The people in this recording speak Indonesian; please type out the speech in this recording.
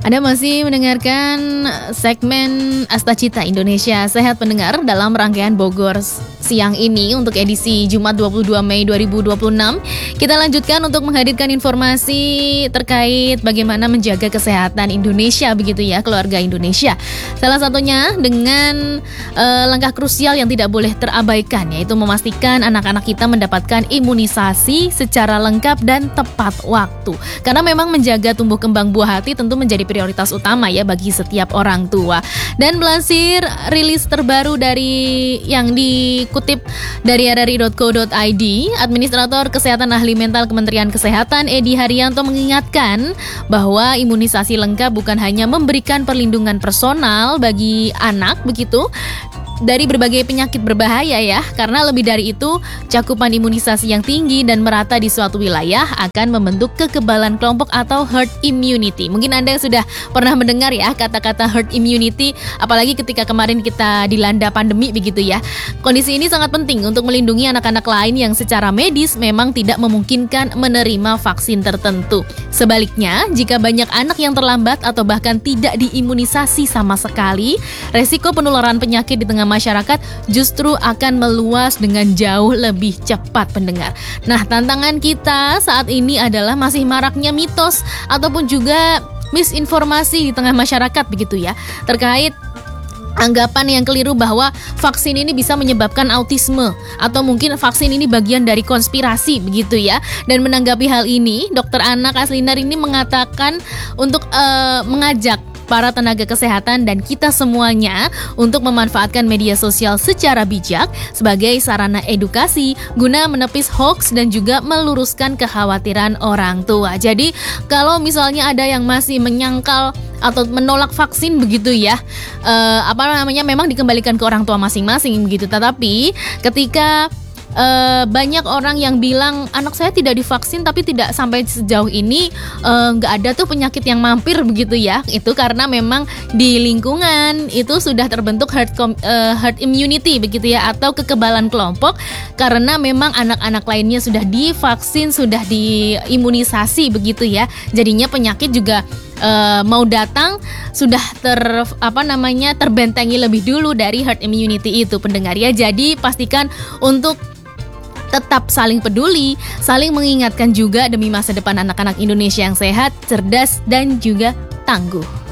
Anda masih mendengarkan segmen Asta Cita Indonesia Sehat pendengar dalam rangkaian Bogor siang ini untuk edisi Jumat 22 Mei 2026. Kita lanjutkan untuk menghadirkan informasi terkait bagaimana menjaga kesehatan Indonesia begitu ya, keluarga Indonesia. Salah satunya dengan langkah krusial yang tidak boleh terabaikan, yaitu memastikan anak-anak kita mendapatkan imunisasi secara lengkap dan tepat waktu. Karena memang menjaga tumbuh kembang buah hati tentu menjadi prioritas utama ya bagi setiap orang tua. Dan melansir rilis terbaru dari yang dikutip dari rri.co.id, Administrator Kesehatan Ahli Mental Kementerian Kesehatan Edi Haryanto mengingatkan bahwa imunisasi lengkap bukan hanya memberikan perlindungan personal bagi anak begitu dari berbagai penyakit berbahaya ya, karena lebih dari itu cakupan imunisasi yang tinggi dan merata di suatu wilayah akan membentuk kekebalan kelompok atau herd immunity. Mungkin Anda sudah pernah mendengar ya kata-kata herd immunity, apalagi ketika kemarin kita dilanda pandemi begitu ya. Kondisi ini sangat penting untuk melindungi anak-anak lain yang secara medis memang tidak memungkinkan menerima vaksin tertentu. Sebaliknya, jika banyak anak yang terlambat atau bahkan tidak diimunisasi sama sekali, resiko penularan penyakit di tengah masyarakat justru akan meluas dengan jauh lebih cepat pendengar. Nah, tantangan kita saat ini adalah masih maraknya mitos ataupun juga misinformasi di tengah masyarakat begitu ya, terkait anggapan yang keliru bahwa vaksin ini bisa menyebabkan autisme atau mungkin vaksin ini bagian dari konspirasi begitu ya. Dan menanggapi hal ini, Dr. Ana Kaslinar ini mengatakan untuk mengajak para tenaga kesehatan dan kita semuanya untuk memanfaatkan media sosial secara bijak sebagai sarana edukasi guna menepis hoax dan juga meluruskan kekhawatiran orang tua. Jadi kalau misalnya ada yang masih menyangkal atau menolak vaksin begitu ya, memang dikembalikan ke orang tua masing-masing begitu. Tetapi ketika banyak orang yang bilang anak saya tidak divaksin tapi tidak sampai sejauh ini nggak ada tuh penyakit yang mampir begitu ya, itu karena memang di lingkungan itu sudah terbentuk herd immunity begitu ya, atau kekebalan kelompok karena memang anak-anak lainnya sudah divaksin, sudah diimunisasi begitu ya. Jadinya penyakit juga mau datang sudah terbentengi lebih dulu dari herd immunity itu pendengar ya. Jadi pastikan untuk tetap saling peduli, saling mengingatkan juga demi masa depan anak-anak Indonesia yang sehat, cerdas, dan juga tangguh.